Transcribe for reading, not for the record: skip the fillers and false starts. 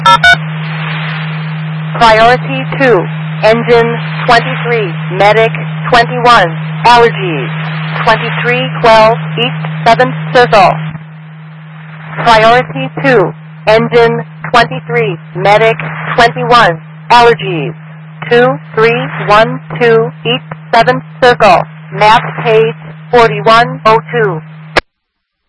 Priority 2, Engine 23, Medic 21, Allergies, 2312 East 7th Circle. Priority 2, Engine 23, Medic 21, Allergies, 2312 East 7th Circle, map page 4102.